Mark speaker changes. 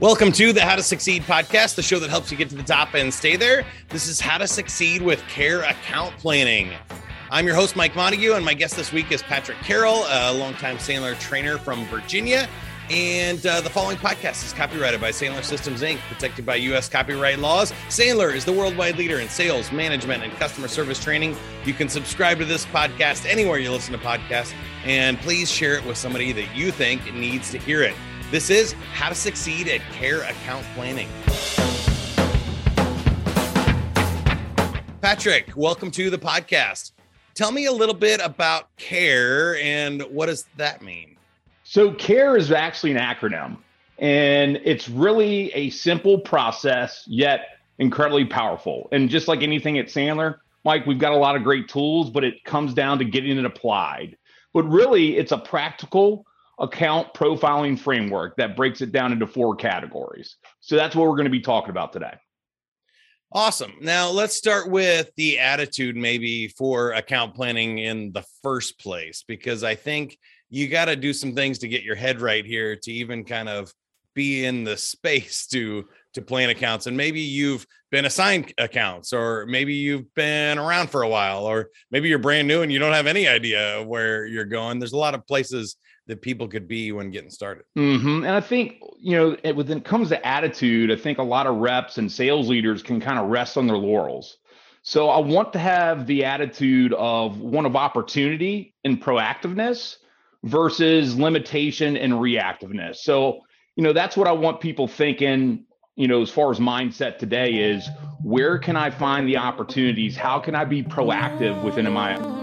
Speaker 1: Welcome to the How to Succeed podcast, the show that helps you get to the top and stay there. This is How to Succeed with Care Account Planning. I'm your host, Mike Montague, and my guest this week is Patrick Carroll, a longtime Sandler trainer from Virginia. And the following podcast is copyrighted by Sandler Systems, Inc., protected by U.S. copyright laws. Sandler is the worldwide leader in sales, management, and customer service training. You can subscribe to this podcast anywhere you listen to podcasts, and please share it with somebody that you think needs to hear it. This is How to Succeed at Care Account Planning. Patrick, welcome to the podcast. Tell me a little bit about CARE and what does that mean?
Speaker 2: So CARE is actually an acronym, and it's really a simple process, yet incredibly powerful. And just like anything at Sandler, Mike, we've got a lot of great tools, but it comes down to getting it applied. But really, it's a practical account profiling framework that breaks it down into 4 categories. So that's what we're going to be talking about today.
Speaker 1: Awesome. Now let's start with the attitude maybe for account planning in the first place, because I think you got to do some things to get your head right here to even kind of be in the space to plan accounts. And maybe you've been assigned accounts, or maybe you've been around for a while, or maybe you're brand new and you don't have any idea where you're going. There's a lot of places that people could be when getting started.
Speaker 2: And I think, when it comes to attitude, I think a lot of reps and sales leaders can kind of rest on their laurels. So I want to have the attitude of one of opportunity and proactiveness versus limitation and reactiveness. So, that's what I want people thinking, as far as mindset today is, where can I find the opportunities? How can I be proactive within my